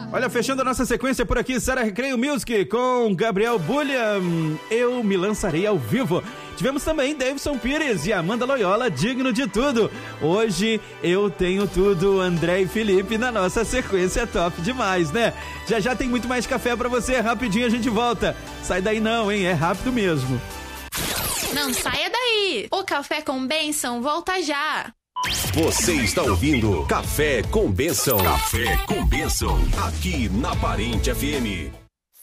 Olha, fechando a nossa sequência por aqui, Sara Recreio Music com Gabriel Bulliam, Eu Me Lançarei ao Vivo. Tivemos também Davidson Pires e Amanda Loyola, Digno de Tudo. Hoje eu tenho tudo, André e Felipe, na nossa sequência top demais, né? Já já tem muito mais café pra você, rapidinho a gente volta. Sai daí não, hein? É rápido mesmo. Não saia daí! O Café com Bênção volta já! Você está ouvindo Café com Bênção. Café com Bênção. Aqui na Parente FM.